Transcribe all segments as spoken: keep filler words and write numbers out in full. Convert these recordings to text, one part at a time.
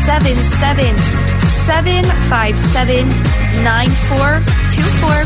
seven seven, seven five seven, nine four two four.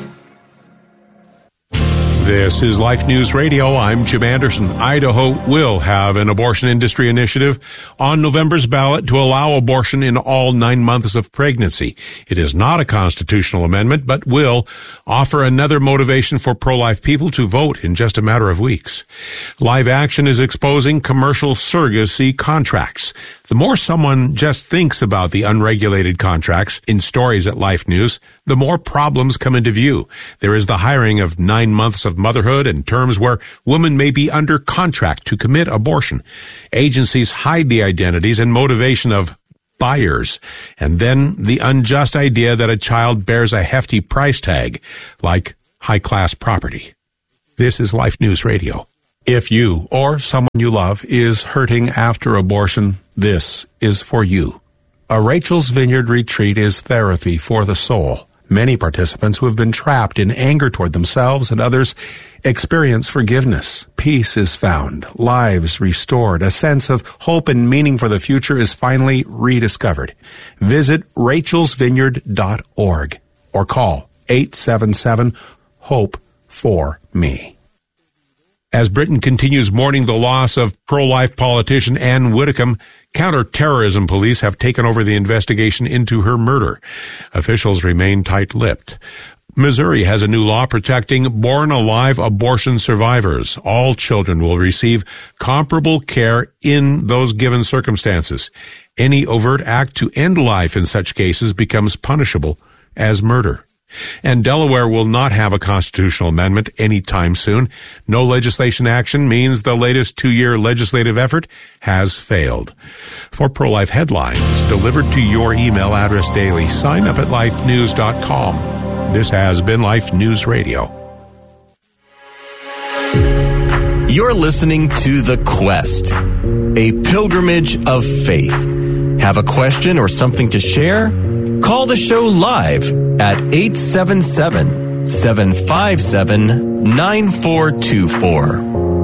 This is Life News Radio. I'm Jim Anderson. Idaho will have an abortion industry initiative on November's ballot to allow abortion in all nine months of pregnancy. It is not a constitutional amendment, but will offer another motivation for pro-life people to vote in just a matter of weeks. Live Action is exposing commercial surrogacy contracts. The more someone just thinks about the unregulated contracts in stories at Life News, the more problems come into view. There is the hiring of nine months of motherhood and terms where women may be under contract to commit abortion. Agencies hide the identities and motivation of buyers. And then the unjust idea that a child bears a hefty price tag, like high-class property. This is Life News Radio. If you or someone you love is hurting after abortion, this is for you. A Rachel's Vineyard retreat is therapy for the soul. Many participants who have been trapped in anger toward themselves and others experience forgiveness. Peace is found, lives restored, a sense of hope and meaning for the future is finally rediscovered. Visit rachels vineyard dot org or call eight seven seven, HOPE for me. As Britain continues mourning the loss of pro-life politician Anne Widdecombe, counter-terrorism police have taken over the investigation into her murder. Officials remain tight-lipped. Missouri has a new law protecting born-alive abortion survivors. All children will receive comparable care in those given circumstances. Any overt act to end life in such cases becomes punishable as murder. And Delaware will not have a constitutional amendment anytime soon. No legislation action means the latest two-year legislative effort has failed. For pro-life headlines delivered to your email address daily, sign up at life news dot com. This has been Life News Radio. You're listening to The Quest, a pilgrimage of faith. Have a question or something to share? Call the show live at eight seven seven, seven five seven, nine four two four.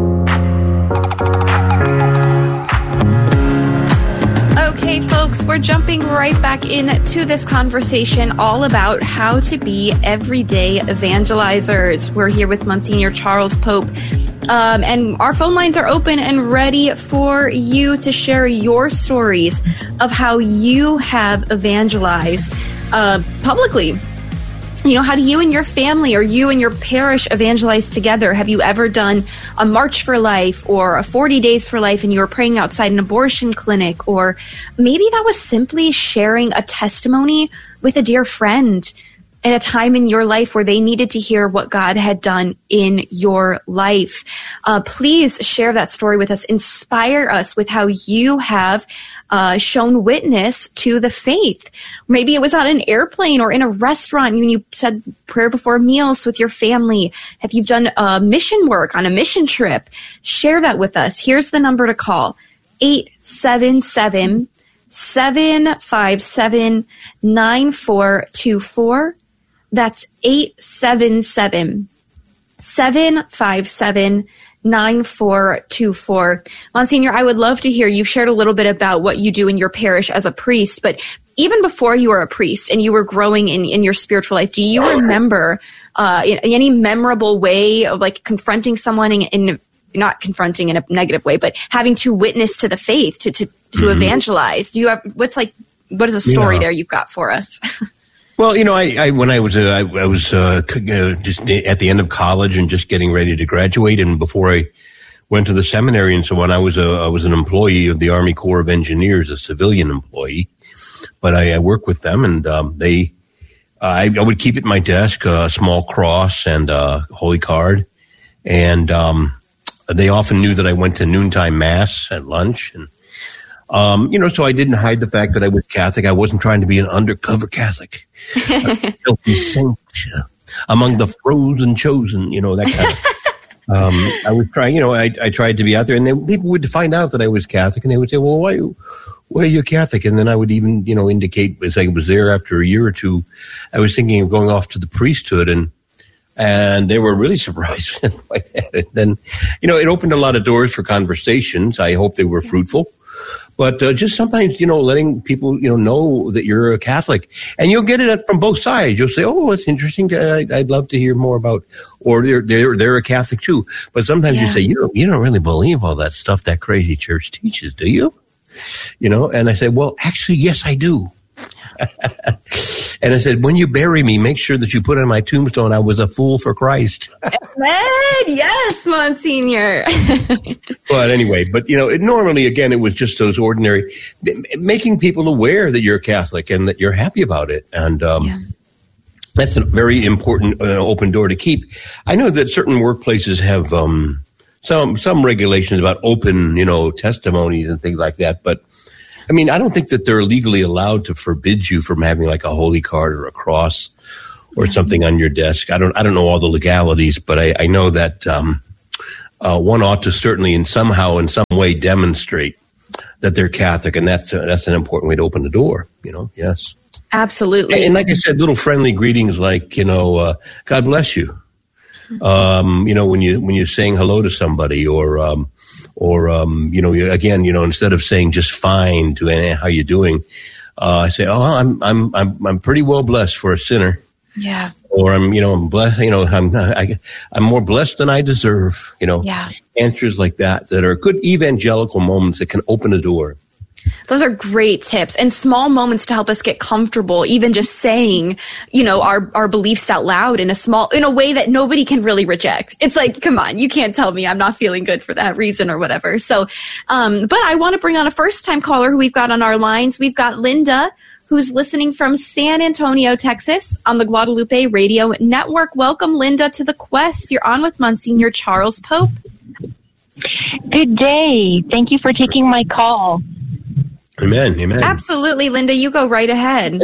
Okay, folks, we're jumping right back into this conversation all about how to be everyday evangelizers. We're here with Monsignor Charles Pope. Um, and our phone lines are open and ready for you to share your stories of how you have evangelized uh, publicly. You know, how do you and your family or you and your parish evangelize together? Have you ever done a March for Life or a forty days for life and you were praying outside an abortion clinic? Or maybe that was simply sharing a testimony with a dear friend at a time in your life where they needed to hear what God had done in your life. Uh, please share that story with us. Inspire us with how you have uh, shown witness to the faith. Maybe it was on an airplane or in a restaurant and you said prayer before meals with your family. Have you done uh, mission work on a mission trip? Share that with us. Here's the number to call, eight seven seven, seven five seven, nine four two four. That's eight seven seven, seven five seven, nine four two four. Monsignor, I would love to hear, you've shared a little bit about what you do in your parish as a priest, but even before you were a priest and you were growing in, in your spiritual life, do you remember uh, in, in any memorable way of like confronting someone in, in not confronting in a negative way, but having to witness to the faith, to, to, to mm-hmm. evangelize? Do you have, what's like, what is a story yeah. there you've got for us? Well, you know, I, I when I was uh, I, I was uh, just at the end of college and just getting ready to graduate, and before I went to the seminary and so on, I was a I was an employee of the Army Corps of Engineers, a civilian employee, but I, I worked with them, and um, they uh, I, I would keep at my desk a small cross and a holy card, and um, they often knew that I went to noontime mass at lunch, and um, you know, so I didn't hide the fact that I was Catholic. I wasn't trying to be an undercover Catholic. Filthy saint uh, among the frozen chosen, you know, that kind of. um, I was trying, you know, I, I tried to be out there, and then people would find out that I was Catholic, and they would say, "Well, why, why are you Catholic?" And then I would even, you know, indicate as I was there after a year or two, I was thinking of going off to the priesthood, and and they were really surprised by that. And then, you know, it opened a lot of doors for conversations. I hope they were fruitful. But uh, just sometimes, you know, letting people, you know, know that you're a Catholic. And you'll get it from both sides. You'll say, oh, it's interesting. To, I'd love to hear more about, or they're, they're, they're a Catholic too. But sometimes yeah. you say, you don't, you don't really believe all that stuff that crazy church teaches, do you? You know, and I said, well, actually, yes, I do. And I said, when you bury me, make sure that you put on my tombstone, I was a fool for Christ. Amen. Yes, Monsignor. But anyway, but, you know, it normally, again, it was just those ordinary, making people aware that you're Catholic and that you're happy about it. And um, yeah. that's a very important uh, open door to keep. I know that certain workplaces have um, some some regulations about open, you know, testimonies and things like that. But I mean, I don't think that they're legally allowed to forbid you from having like a holy card or a cross or something on your desk. I don't, I don't know all the legalities, but I, I know that um, uh, one ought to certainly, in somehow, in some way, demonstrate that they're Catholic, and that's uh, that's an important way to open the door. You know, yes, absolutely. And, and like I said, little friendly greetings, like you know, uh, God bless you. Um, you know, when you when you're saying hello to somebody, or um, or um, you know, again, you know, instead of saying just fine to any, how you doing, uh, I say, oh, I'm I'm I'm I'm pretty well blessed for a sinner. Yeah. Or I'm, you know, I'm blessed. You know, I'm I, I'm more blessed than I deserve. You know, yeah. Answers like that that are good evangelical moments that can open a door. Those are great tips and small moments to help us get comfortable, even just saying, you know, our, our beliefs out loud in a small, in a way that nobody can really reject. It's like, come on, you can't tell me I'm not feeling good for that reason or whatever. So, um, but I want to bring on a first time caller who we've got on our lines. We've got Linda, who's listening from San Antonio, Texas on the Guadalupe Radio Network. Welcome, Linda, to the Quest. You're on with Monsignor Charles Pope. Good day. Thank you for taking my call. Amen. Amen. Absolutely, Linda. You go right ahead.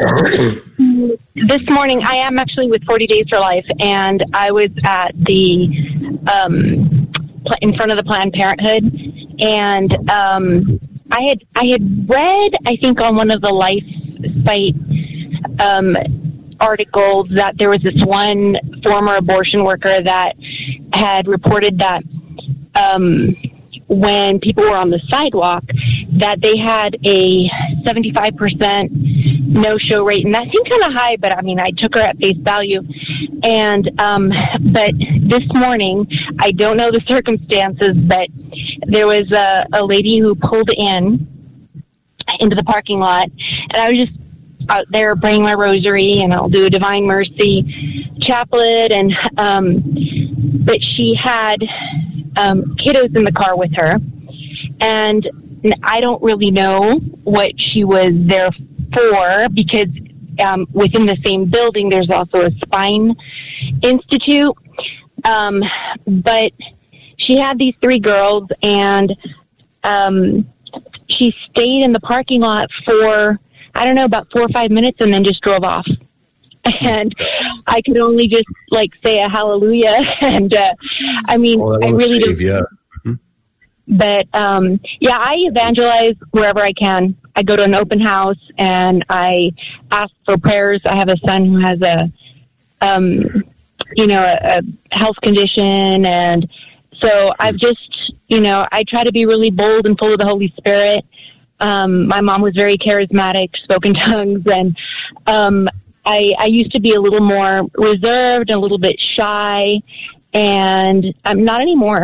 This morning, I am actually with forty Days for Life, and I was at the um, in front of the Planned Parenthood, and um, I had I had read, I think, on one of the Life site um, articles that there was this one former abortion worker that had reported that um, when people were on the sidewalk, that they had a seventy-five percent no-show rate. And that seemed kind of high, but I mean, I took her at face value. And, um, but this morning, I don't know the circumstances, but there was a, a lady who pulled in into the parking lot, and I was just out there praying my rosary, and I'll do a Divine Mercy chaplet. And, um, but she had, um, kiddos in the car with her, and I don't really know what she was there for, because um, within the same building, there's also a spine institute. Um, but she had these three girls, and um, she stayed in the parking lot for, I don't know, about four or five minutes, and then just drove off. And I could only just like say a hallelujah. And uh, I mean, well, I really save, do. Yeah. But, um, yeah, I evangelize wherever I can. I go to an open house and I ask for prayers. I have a son who has a, um, you know, a, a health condition. And so I've just, you know, I try to be really bold and full of the Holy Spirit. Um, my mom was very charismatic, spoke in tongues. And, um, I, I used to be a little more reserved, a little bit shy, and I'm not anymore.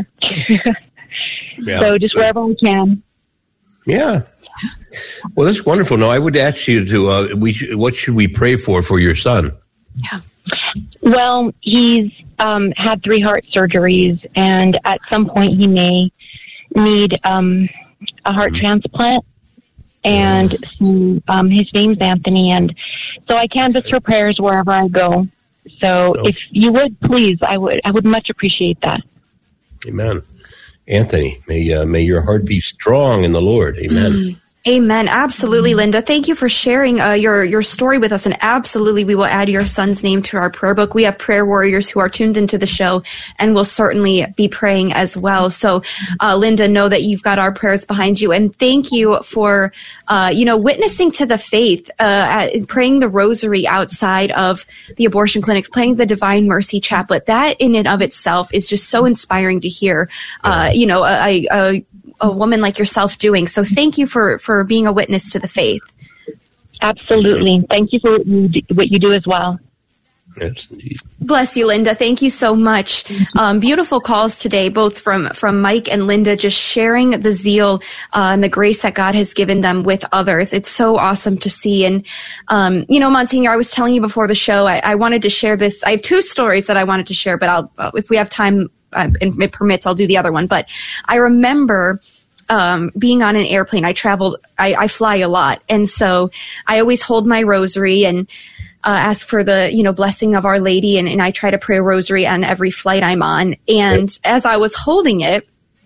Yeah, so just wherever I can. Yeah. Well, that's wonderful. No, I would ask you to, uh, we sh- what should we pray for for your son? Yeah. Well, he's um, had three heart surgeries, and at some point he may need um, a heart mm-hmm. transplant. And so, um, his name's Anthony, and so I canvass for prayers wherever I go. So oh. if you would, please, I would I would much appreciate that. Amen. Anthony, may uh, may your heart be strong in the Lord. Amen. Mm. Amen. Absolutely, Linda. Thank you for sharing uh, your your story with us. And absolutely, we will add your son's name to our prayer book. We have prayer warriors who are tuned into the show and will certainly be praying as well. So, uh, Linda, know that you've got our prayers behind you. And thank you for, uh, you know, witnessing to the faith, uh, praying the rosary outside of the abortion clinics, playing the Divine Mercy Chaplet. That in and of itself is just so inspiring to hear. Uh, you know, a, a a woman like yourself doing. So thank you for, for being a witness to the faith. Absolutely. Thank you for what you do, what you do as well. Yes, indeed. Bless you, Linda. Thank you so much. Um, beautiful calls today, both from, from Mike and Linda, just sharing the zeal uh, and the grace that God has given them with others. It's so awesome to see. And, um, you know, Monsignor, I was telling you before the show, I, I wanted to share this. I have two stories that I wanted to share, but I'll, if we have time uh, and it permits, I'll do the other one. But I remember Um, being on an airplane. I traveled, I, I fly a lot. And so I always hold my rosary and uh, ask for the, you know, blessing of Our Lady. And, and I try to pray a rosary on every flight I'm on. And yep. as I was holding it,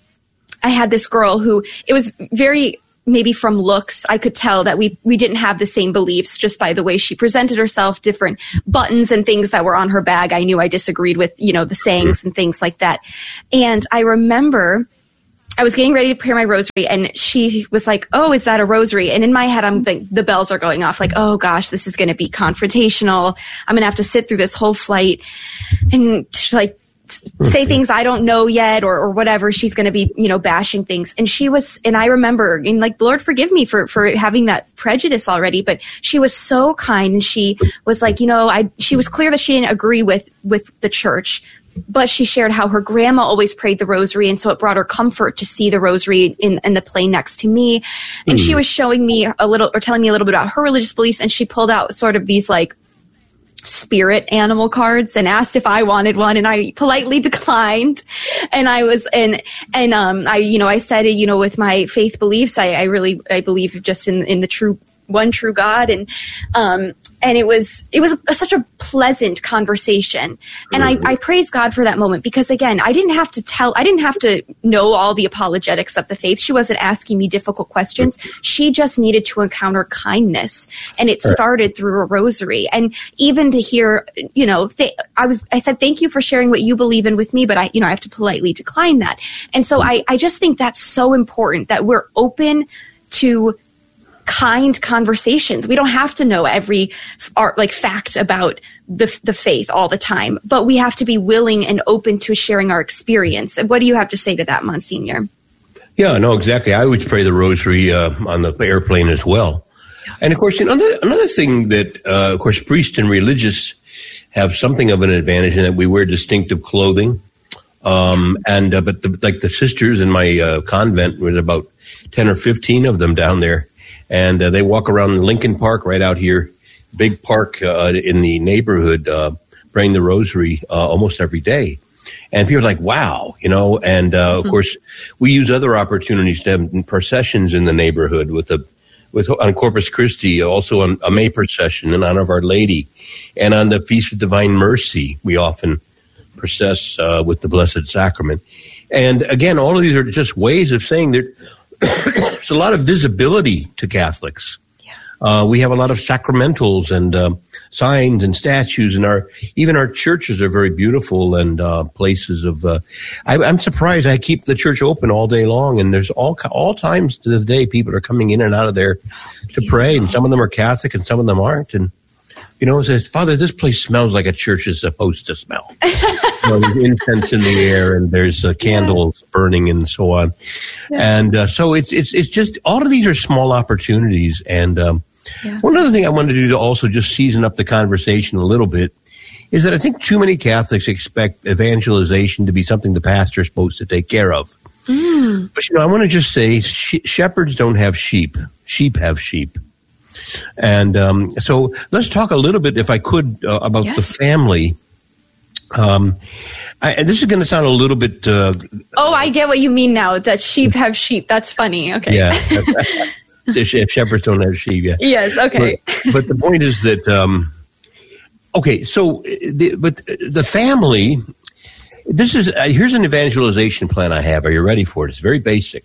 I had this girl who, it was very, maybe from looks, I could tell that we, we didn't have the same beliefs just by the way she presented herself, different buttons and things that were on her bag. I knew I disagreed with, you know, the sayings mm-hmm. and things like that. And I remember I was getting ready to pray my rosary, and she was like, "Oh, is that a rosary?" And in my head, I'm like, the bells are going off, like, "Oh gosh, this is going to be confrontational. I'm going to have to sit through this whole flight and like say things I don't know yet, or, or whatever." She's going to be, you know, bashing things. And she was, and I remember, and like, Lord, forgive me for for having that prejudice already, but she was so kind, and she was like, you know, I. She was clear that she didn't agree with with the church. But she shared how her grandma always prayed the rosary, and so it brought her comfort to see the rosary in, in the plane next to me. And mm. she was showing me a little, or telling me a little bit about her religious beliefs, and she pulled out sort of these like spirit animal cards and asked if I wanted one, and I politely declined. And I was, and, and, um, I, you know, I said, you know, with my faith beliefs, I, I really, I believe just in, in the true, one true God. And, um, and it was, it was a, such a pleasant conversation. And I, I praise God for that moment, because again, I didn't have to tell, I didn't have to know all the apologetics of the faith. She wasn't asking me difficult questions. She just needed to encounter kindness. And it started through a rosary. And even to hear, you know, th- I was, I said, thank you for sharing what you believe in with me, but I, you know, I have to politely decline that. And so I, I just think that's so important that we're open to kind conversations. We don't have to know every art, like fact about the the faith all the time, but we have to be willing and open to sharing our experience. What do you have to say to that, Monsignor? Yeah, no, exactly. I always pray the rosary uh, on the airplane as well. And of course, you know, another, another thing that, uh, of course, priests and religious have something of an advantage in that we wear distinctive clothing. Um, and, uh, but the, like the sisters in my uh, convent, there's about ten or fifteen of them down there. And uh, they walk around Lincoln Park right out here, big park uh, in the neighborhood, uh, praying the rosary uh, almost every day. And people are like, wow, you know, and uh, mm-hmm. of course, we use other opportunities to have processions in the neighborhood with the with on Corpus Christi, also on a May procession in honor of Our Lady. And on the Feast of Divine Mercy, we often process uh, with the Blessed Sacrament. And again, all of these are just ways of saying that there's a lot of visibility to Catholics. Yeah. Uh, we have a lot of sacramentals and uh, signs and statues, and our even our churches are very beautiful and uh, places of. Uh, I, I'm surprised. I keep the church open all day long, and there's all all times to the day people are coming in and out of there to pray, and some of them are Catholic and some of them aren't, and. You know, it says, Father, this place smells like a church is supposed to smell. You know, there's incense in the air, and there's uh, candles yeah. burning, and so on. Yeah. And uh, so it's it's it's just all of these are small opportunities. And um, yeah. one other thing I wanted to do to also just season up the conversation a little bit is that I think too many Catholics expect evangelization to be something the pastor is supposed to take care of. Mm. But you know, I want to just say, sh- shepherds don't have sheep; sheep have sheep. And um, so let's talk a little bit, if I could, uh, about yes. the family. Um, I, and this is going to sound a little bit. Uh, oh, I get what you mean now. That sheep have sheep. That's funny. Okay. Yeah. If shepherds don't have sheep. Yeah. Yes. Okay. But, but the point is that. Um, okay. So, the, but the family. This is uh, here's an evangelization plan I have. Are you ready for it? It's very basic.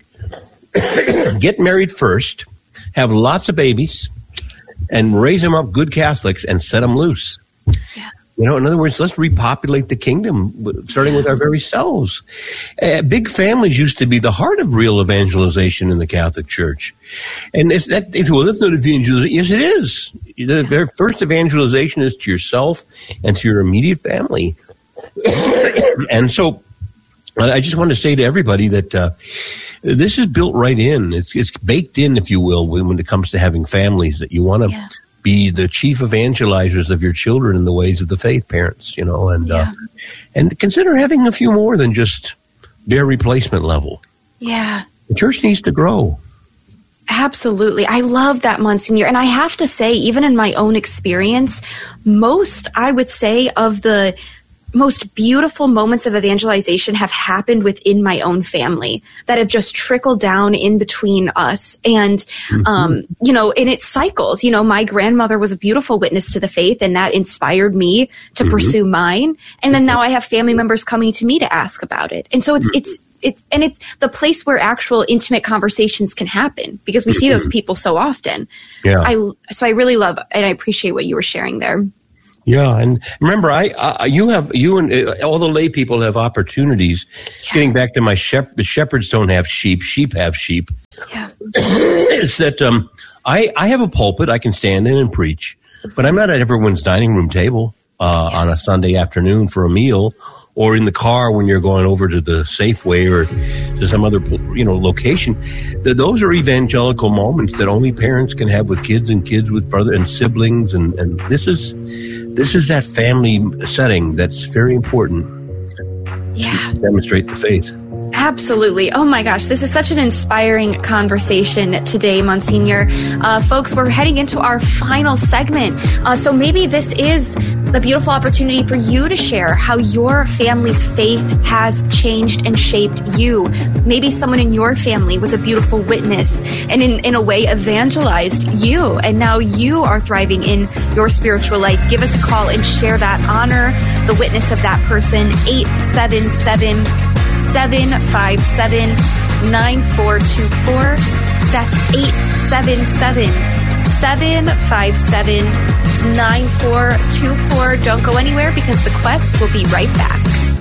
Get married first. Have lots of babies. And raise them up good Catholics and set them loose. Yeah. You know, in other words, let's repopulate the kingdom, starting yeah. with our very selves. Uh, big families used to be the heart of real evangelization in the Catholic Church. And it's that, well, that's not evangelization. Yes, it is. The very first evangelization is to yourself and to your immediate family. And so I just want to say to everybody that uh, this is built right in. It's it's baked in, if you will, when, when it comes to having families, that you want to yeah. be the chief evangelizers of your children in the ways of the faith, parents, you know, and yeah. uh, and consider having a few more than just bare replacement level. Yeah. The church needs to grow. Absolutely. I love that, Monsignor. And I have to say, even in my own experience, most, I would say, of the most beautiful moments of evangelization have happened within my own family that have just trickled down in between us. And, mm-hmm. um, you know, and it cycles. You know, my grandmother was a beautiful witness to the faith, and that inspired me to mm-hmm. pursue mine. And then now I have family members coming to me to ask about it. And so it's, mm-hmm. it's, It's and it's the place where actual intimate conversations can happen, because we see those people so often. Yeah. So I, so I really love and I appreciate what you were sharing there. Yeah, and remember, I uh, you have you and uh, all the lay people have opportunities. Yeah. Getting back to my shepherd, the shepherds don't have sheep; sheep have sheep. Yeah, it's that um, I I have a pulpit I can stand in and preach, but I'm not at everyone's dining room table uh, yes. on a Sunday afternoon for a meal, or in the car when you're going over to the Safeway or to some other, you know, location. The, those are evangelical moments that only parents can have with kids, and kids with brother and siblings, and, and this is this is that family setting that's very important. Yeah, to demonstrate the faith. Absolutely. Oh my gosh, this is such an inspiring conversation today, Monsignor. Uh, folks, we're heading into our final segment. Uh, so maybe this is the beautiful opportunity for you to share how your family's faith has changed and shaped you. Maybe someone in your family was a beautiful witness and in, in a way evangelized you, and now you are thriving in your spiritual life. Give us a call and share that. Honor the witness of that person. eight seven seven, seven five seven, nine four two four. That's eight seven seven, seven five seven, nine four two four. Don't go anywhere, because The Quest will be right back.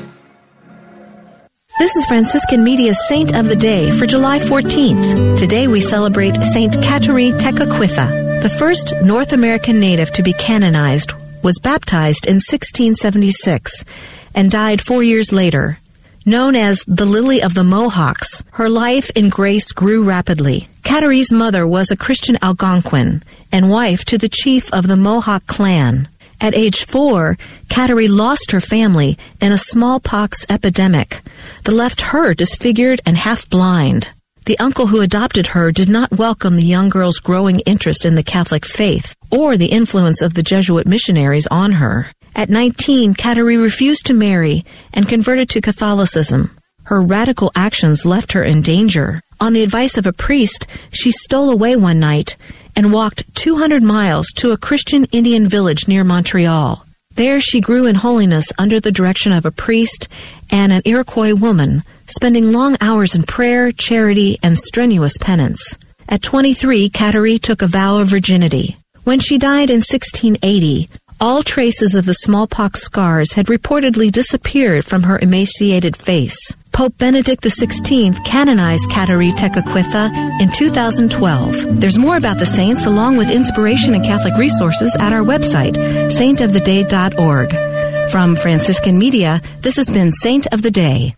This is Franciscan Media's Saint of the Day for July fourteenth. Today we celebrate Saint Kateri Tekakwitha. The first North American native to be canonized was baptized in sixteen seventy-six and died four years later. Known as the Lily of the Mohawks, her life in grace grew rapidly. Kateri's mother was a Christian Algonquin and wife to the chief of the Mohawk clan. At age four, Kateri lost her family in a smallpox epidemic that left her disfigured and half-blind. The uncle who adopted her did not welcome the young girl's growing interest in the Catholic faith or the influence of the Jesuit missionaries on her. At nineteen, Kateri refused to marry and converted to Catholicism. Her radical actions left her in danger. On the advice of a priest, she stole away one night and walked two hundred miles to a Christian Indian village near Montreal. There she grew in holiness under the direction of a priest and an Iroquois woman, spending long hours in prayer, charity, and strenuous penance. At twenty-three, Kateri took a vow of virginity. When she died in sixteen eighty, all traces of the smallpox scars had reportedly disappeared from her emaciated face. Pope Benedict the sixteenth canonized Kateri Tekakwitha in two thousand twelve. There's more about the saints, along with inspiration and Catholic resources, at our website, saint of the day dot org. From Franciscan Media, this has been Saint of the Day.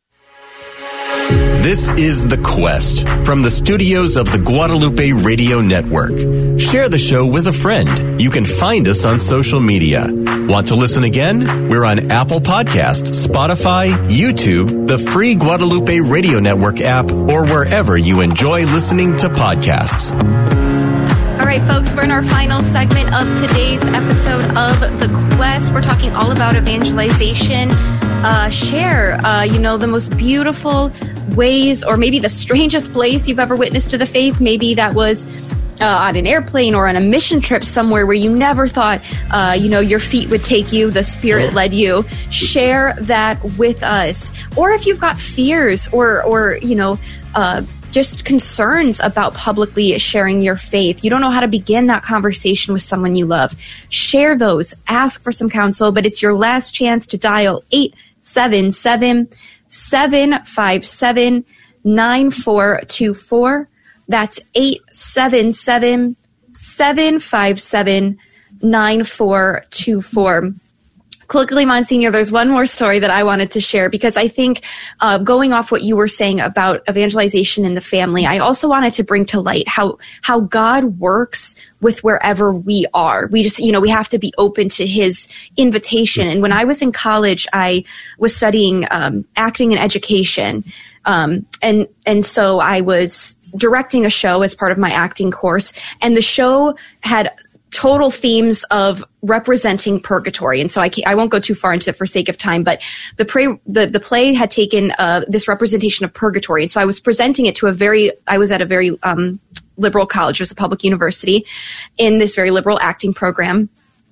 This is The Quest from the studios of the Guadalupe Radio Network. Share the show with a friend. You can find us on social media. Want to listen again? We're on Apple Podcast, Spotify, YouTube, the free Guadalupe Radio Network app, or wherever you enjoy listening to podcasts. All right, folks, we're in our final segment of today's episode of The Quest. We're talking all about evangelization. Uh, share, uh, you know, the most beautiful ways, or maybe the strangest place you've ever witnessed to the faith. Maybe that was uh, on an airplane or on a mission trip somewhere where you never thought, uh, you know, your feet would take you, the Spirit led you. Share that with us. Or if you've got fears or, or you know, uh, just concerns about publicly sharing your faith, you don't know how to begin that conversation with someone you love, share those. Ask for some counsel, but it's your last chance to dial eight seven seven, seven five seven, nine four two four. That's eight seven seven, seven five seven, nine four two four. Quickly, Monsignor, there's one more story that I wanted to share because I think uh, going off what you were saying about evangelization in the family, I also wanted to bring to light how how God works with wherever we are. We just, you know, we have to be open to his invitation. And when I was in college, I was studying um, acting and education. Um, and and so I was directing a show as part of my acting course. And the show had total themes of representing purgatory. And so I, can't, I won't go too far into it for sake of time, but the, pre, the, the play had taken uh, this representation of purgatory. And so I was presenting it to a very, I was at a very um, liberal college, it was a public university, in this very liberal acting program.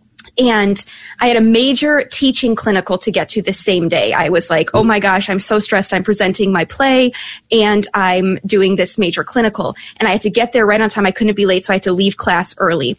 And I had a major teaching clinical to get to the same day. I was like, oh my gosh, I'm so stressed. I'm presenting my play and I'm doing this major clinical. And I had to get there right on time. I couldn't be late, so I had to leave class early.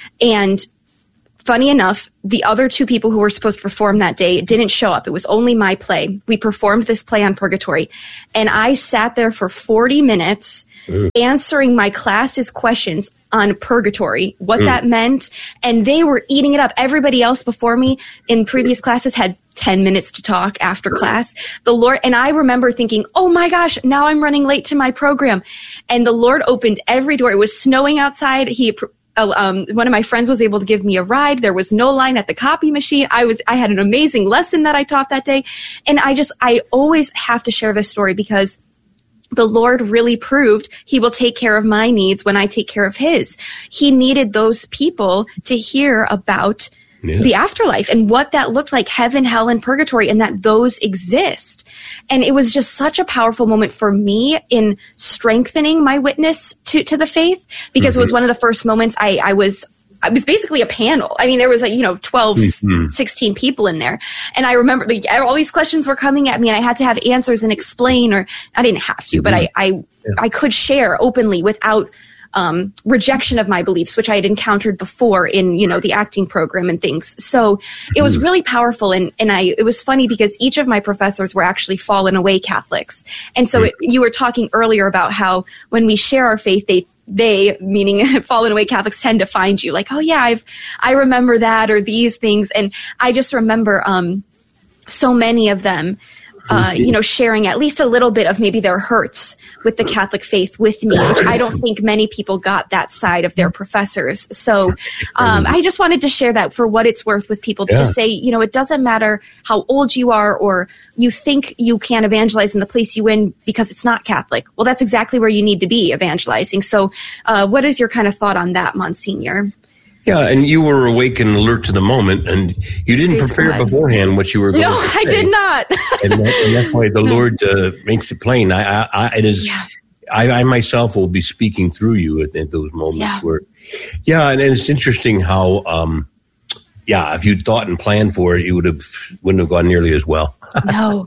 And funny enough, the other two people who were supposed to perform that day didn't show up. It was only my play. We performed this play on purgatory. And I sat there for forty minutes mm. answering my class's questions on purgatory, what mm. that meant. And they were eating it up. Everybody else before me in previous classes had ten minutes to talk after class. The Lord, and I remember thinking, oh my gosh, now I'm running late to my program. And the Lord opened every door. It was snowing outside. He Um, one of my friends was able to give me a ride. There was no line at the copy machine. I was, I had an amazing lesson that I taught that day. And I just, I always have to share this story because the Lord really proved he will take care of my needs when I take care of his. He needed those people to hear about Yeah. the afterlife and what that looked like, heaven, hell, and purgatory, and that those exist. And it was just such a powerful moment for me in strengthening my witness to, to the faith, because mm-hmm. it was one of the first moments I, I was, I was basically a panel. I mean, there was like, you know, twelve, mm-hmm. sixteen people in there. And I remember like, all these questions were coming at me and I had to have answers and explain, or I didn't have to, mm-hmm. but I, I, yeah. I could share openly without Um, rejection of my beliefs, which I had encountered before in, you know, the acting program and things. So it was really powerful. And, and I, it was funny because each of my professors were actually fallen away Catholics. And so it, you were talking earlier about how when we share our faith, they, they, meaning fallen away Catholics, tend to find you like, oh yeah, I've, I remember that, or these things. And I just remember, um, so many of them, uh, you know, sharing at least a little bit of maybe their hurts with the Catholic faith with me, which I don't think many people got that side of their professors. So um, I just wanted to share that for what it's worth with people to yeah. just say, you know, it doesn't matter how old you are or you think you can evangelize in the place you in because it's not Catholic. Well, that's exactly where you need to be evangelizing. So uh, what is your kind of thought on that, Monsignor? Yeah, and you were awake and alert to the moment, and you didn't Praise prepare God. beforehand what you were going no, to say. No, I did not. and, that, and that's why the no. Lord uh, makes it plain. I, I, I it is. Yeah. I, I myself will be speaking through you at, at those moments yeah. where, yeah, and, and it's interesting how, um, yeah, if you'd thought and planned for it, you would have wouldn't have gone nearly as well. No.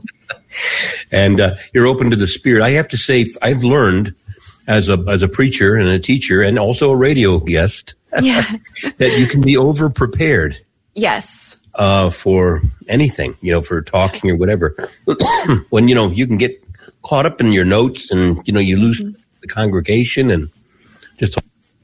And uh, you're open to the Spirit. I have to say, I've learned as a as a preacher and a teacher, and also a radio guest. Yeah. that you can be over prepared. Yes. Uh, for anything, you know, for talking or whatever. When, you know, you can get caught up in your notes and, you know, you lose mm-hmm. the congregation and just.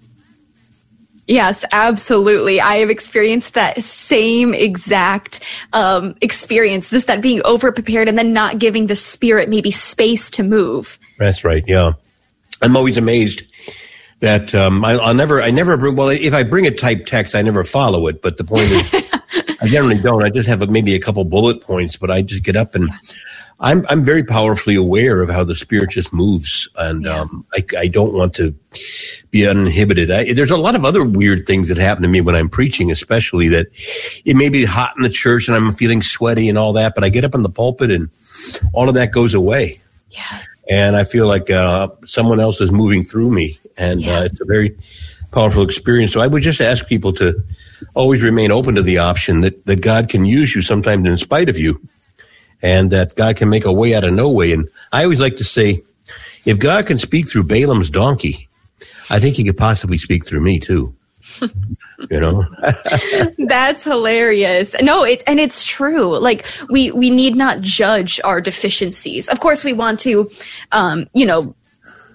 Yes, absolutely. I have experienced that same exact um, experience, just that being over prepared and then not giving the Spirit maybe space to move. That's right. Yeah. I'm always amazed. That um, I, I'll never, I never bring. Well, if I bring a typed text, I never follow it. But the point is, I generally don't. I just have a, maybe a couple bullet points. But I just get up and I'm I'm very powerfully aware of how the Spirit just moves, and yeah. um, I, I don't want to be uninhibited. I, there's a lot of other weird things that happen to me when I'm preaching, especially that it may be hot in the church and I'm feeling sweaty and all that. But I get up in the pulpit and all of that goes away. Yeah. And I feel like uh, someone else is moving through me. And yeah. uh, it's a very powerful experience. So I would just ask people to always remain open to the option that, that God can use you sometimes in spite of you, and that God can make a way out of no way. And I always like to say, if God can speak through Balaam's donkey, I think he could possibly speak through me too. You know, that's hilarious. No, it and it's true. Like we we need not judge our deficiencies. Of course, we want to, um, you know.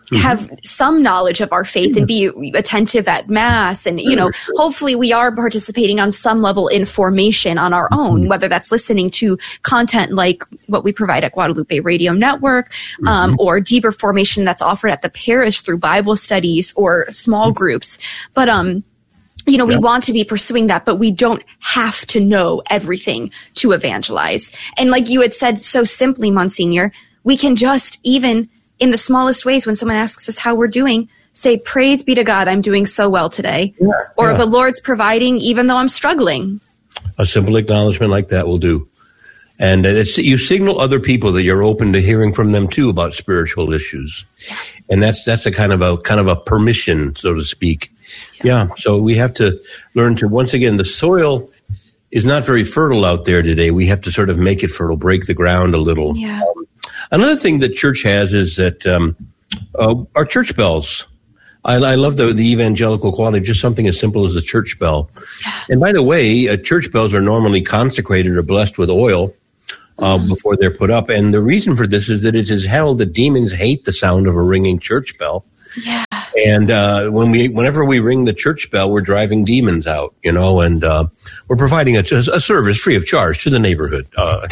have some knowledge of our faith and be attentive at Mass. And, you know, hopefully we are participating on some level in formation on our own, whether that's listening to content like what we provide at Guadalupe Radio Network, um, mm-hmm. or deeper formation that's offered at the parish through Bible studies or small groups. But, um, you know, we yep. want to be pursuing that, but we don't have to know everything to evangelize. And like you had said so simply, Monsignor, we can just even in the smallest ways, when someone asks us how we're doing, say, praise be to God, I'm doing so well today. Yeah, or yeah. the Lord's providing even though I'm struggling. A simple acknowledgement like that will do. And it's, you signal other people that you're open to hearing from them too about spiritual issues. Yeah. And that's, that's a kind of a, kind of a permission, so to speak. Yeah. yeah. So we have to learn to, once again, the soil is not very fertile out there today. We have to sort of make it fertile, break the ground a little. Yeah. Um, Another thing that church has is that um, uh, our church bells. I, I love the, the evangelical quality of just something as simple as a church bell. Yeah. And by the way, uh, church bells are normally consecrated or blessed with oil uh, mm-hmm. before they're put up. And the reason for this is that it is held that demons hate the sound of a ringing church bell. Yeah. And uh, when we, whenever we ring the church bell, we're driving demons out, you know, and uh, we're providing a, a service free of charge to the neighborhood. Uh,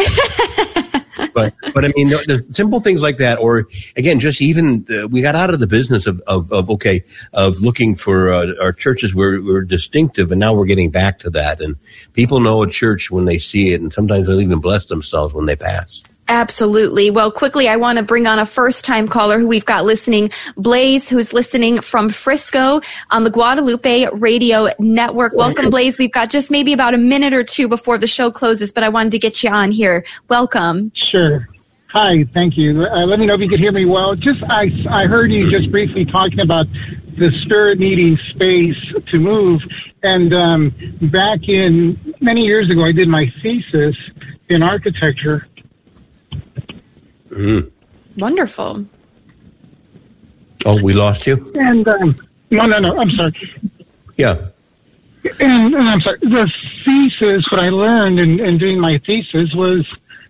But, but I mean, the, the simple things like that, or again, just even uh, we got out of the business of, of, of okay, of looking for uh, our churches were, were distinctive, and now we're getting back to that. And people know a church when they see it, and sometimes they'll even bless themselves when they pass. Absolutely. Well, quickly, I want to bring on a first-time caller who we've got listening, Blaze, who's listening from Frisco on the Guadalupe Radio Network. Welcome, Blaze. We've got just maybe about a minute or two before the show closes, but I wanted to get you on here. Welcome. Sure. Hi, thank you. Uh, let me know if you could hear me well. Just I, I heard you just briefly talking about the Spirit needing space to move. And um, back in many years ago, I did my thesis in architecture. Mm. Wonderful. Oh, we lost you? And um, no, no, no. I'm sorry. Yeah. And, and I'm sorry. The thesis, what I learned in, in doing my thesis was.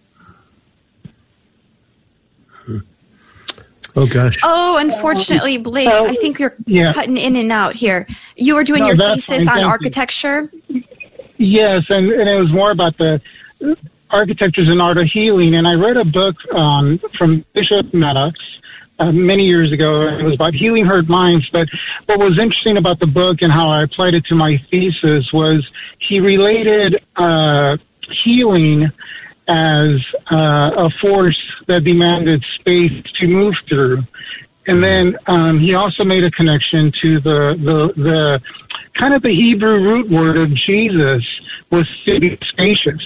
Oh gosh. Oh, unfortunately, Blaze, uh, I think you're yeah. cutting in and out here. You were doing no, your thesis fine, on architecture. You. Yes, and, and it was more about the. Architecture is an art of healing, and I read a book um, from Bishop Maddox uh, many years ago. It was about healing hurt minds, but what was interesting about the book and how I applied it to my thesis was he related uh, healing as uh, a force that demanded space to move through. And then um, he also made a connection to the, the, the kind of the Hebrew root word of Jesus was to be spacious.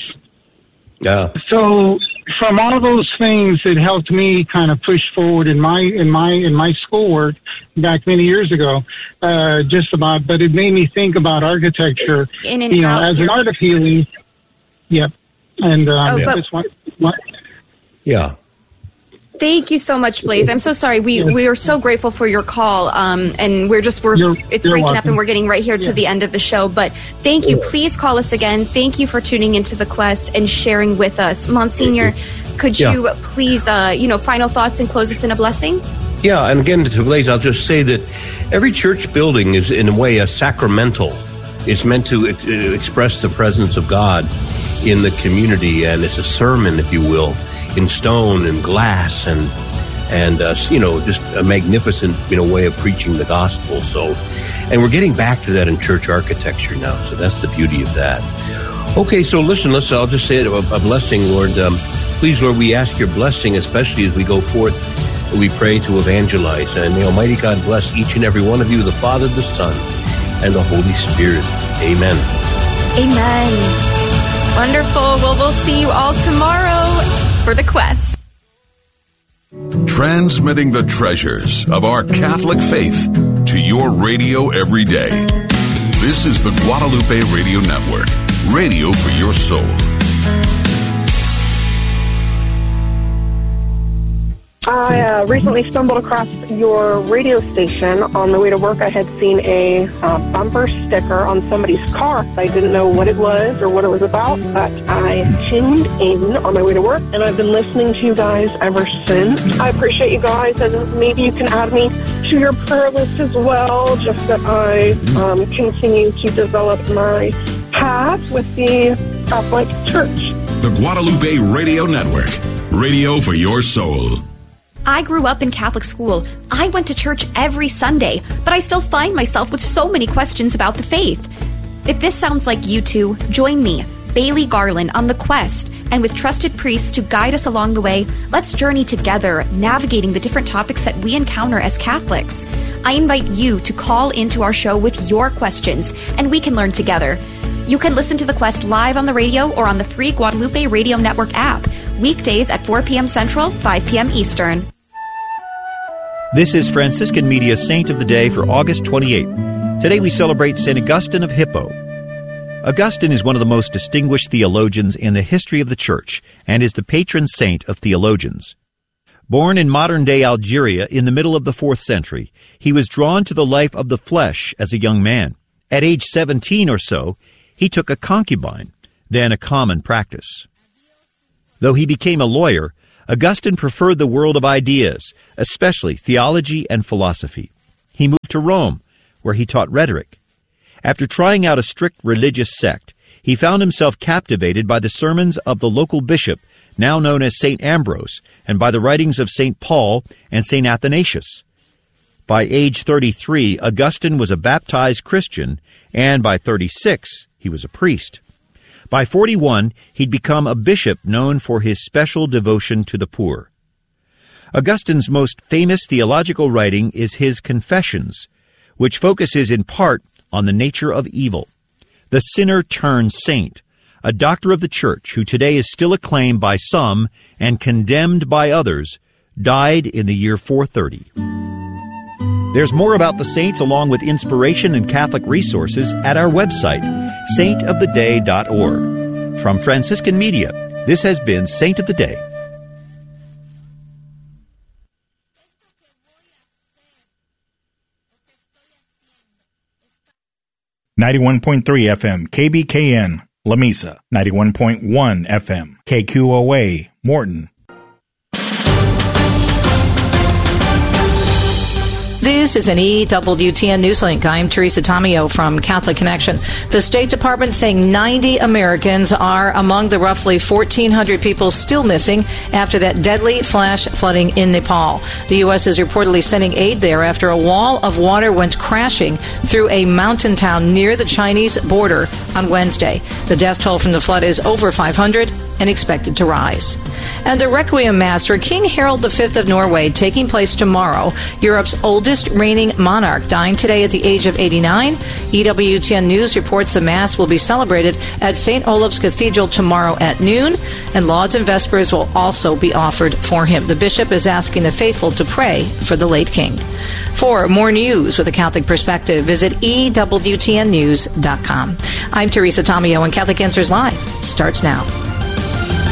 Yeah. So from all those things, it helped me kind of push forward in my in my in my schoolwork back many years ago. Uh, just about, but it made me think about architecture, in and you know, out as here. an art of healing. Yep. And um, oh, yeah. but- just one, one, Yeah. Thank you so much, Blaze. I'm so sorry. We we are so grateful for your call, um, and we're just we're You're, it's you're breaking welcome. up, and we're getting right here to Yeah. the end of the show. But thank you. Please call us again. Thank you for tuning into the Quest and sharing with us, Monsignor. Could Yeah. you please, uh, you know, final thoughts and close us in a blessing? Yeah, and again to Blaze, I'll just say that every church building is in a way a sacramental. It's meant to ex- express the presence of God in the community, and it's a sermon, if you will, in stone and glass and. And, uh, you know, just a magnificent, you know, way of preaching the gospel. So, and we're getting back to that in church architecture now. So that's the beauty of that. Okay, so listen, let's, I'll just say it, a, a blessing, Lord. Um, please, Lord, we ask your blessing, especially as we go forth. We pray to evangelize. And may Almighty God bless each and every one of you, the Father, the Son, and the Holy Spirit. Amen. Amen. Wonderful. Well, we'll see you all tomorrow for the Quest. Transmitting the treasures of our Catholic faith to your radio every day. This is the Guadalupe Radio Network, radio for your soul. I uh, recently stumbled across your radio station. On the way to work, I had seen a uh, bumper sticker on somebody's car. I didn't know what it was or what it was about, but I tuned in on my way to work, and I've been listening to you guys ever since. I appreciate you guys, and maybe you can add me to your prayer list as well, just that I um, continue to develop my path with the Catholic Church. The Guadalupe Radio Network, radio for your soul. I grew up in Catholic school. I went to church every Sunday, but I still find myself with so many questions about the faith. If this sounds like you two, join me, Bailey Garland, on The Quest, and with trusted priests to guide us along the way, let's journey together, navigating the different topics that we encounter as Catholics. I invite you to call into our show with your questions, and we can learn together. You can listen to The Quest live on the radio or on the free Guadalupe Radio Network app, weekdays at four p.m. Central, five p.m. Eastern. This is Franciscan Media's Saint of the Day for August twenty-eighth. Today we celebrate Saint Augustine of Hippo. Augustine is one of the most distinguished theologians in the history of the Church and is the patron saint of theologians. Born in modern-day Algeria in the middle of the fourth century, he was drawn to the life of the flesh as a young man. At age seventeen or so, he took a concubine, then a common practice. Though he became a lawyer, Augustine preferred the world of ideas, especially theology and philosophy. He moved to Rome, where he taught rhetoric. After trying out a strict religious sect, he found himself captivated by the sermons of the local bishop, now known as Saint Ambrose, and by the writings of Saint Paul and Saint Athanasius. By age thirty-three, Augustine was a baptized Christian, and by thirty-six, he was a priest. By forty-one, he'd become a bishop known for his special devotion to the poor. Augustine's most famous theological writing is his Confessions, which focuses in part on the nature of evil. The sinner turned saint, a doctor of the Church who today is still acclaimed by some and condemned by others, died in the year four thirty. There's more about the saints along with inspiration and Catholic resources at our website, saint of the day dot org. From Franciscan Media, this has been Saint of the Day. ninety-one point three F M, K B K N, La Mesa. ninety-one point one F M, K Q O A, Morton. This is an E W T N Newslink. I'm Teresa Tomeo from Catholic Connection. The State Department saying ninety Americans are among the roughly fourteen hundred people still missing after that deadly flash flooding in Nepal. The U S is reportedly sending aid there after a wall of water went crashing through a mountain town near the Chinese border on Wednesday. The death toll from the flood is over five hundred and expected to rise. And a Requiem Mass for King Harald the Fifth of Norway taking place tomorrow. Europe's oldest reigning monarch dying today at the age of eighty-nine. E W T N News reports the Mass will be celebrated at Saint Olaf's Cathedral tomorrow at noon, and Lauds and Vespers will also be offered for him. The bishop is asking the faithful to pray for the late king. For more news with a Catholic perspective, visit E W T N news dot com. I'm Teresa Tomeo, and Catholic Answers Live starts now.